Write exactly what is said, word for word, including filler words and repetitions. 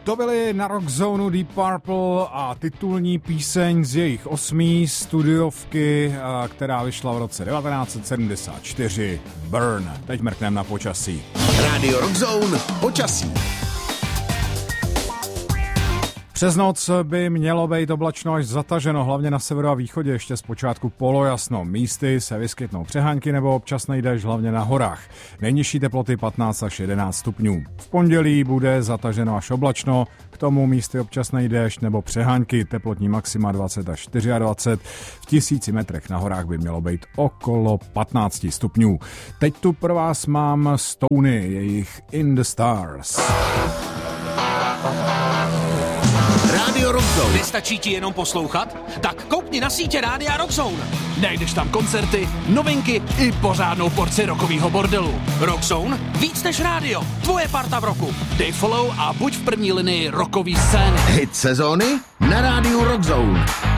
To byly na Rock Zone Deep Purple a titulní píseň z jejich osmý studiovky, která vyšla v roce devatenáct set sedmdesát čtyři, Burn. Teď mrkneme na počasí. Rádio Rock Zone, počasí. Přes noc by mělo být oblačno až zataženo, hlavně na severu a východě, ještě zpočátku polojasno. Místy se vyskytnou přehánky nebo občasný déšť, hlavně na horách. Nejnižší teploty patnáct až jedenáct stupňů. V pondělí bude zataženo až oblačno, k tomu místy občasný déšť nebo přehánky, teplotní maxima dvacet až dvacet čtyři. V tisíci metrech na horách by mělo být okolo patnáct stupňů. Teď tu pro vás mám Stony, jejich In the Stars. Rádio Rock Zone. Nestačí ti jenom poslouchat? Tak koukni na sítě Rádia Rock Zone. Najdeš tam koncerty, novinky i pořádnou porci rockovýho bordelu. Rock Zone? Víc než rádio. Tvoje parta v roku. Dej follow a buď v první linii rockový scény. Hit sezóny na Rádiu Rock Zone.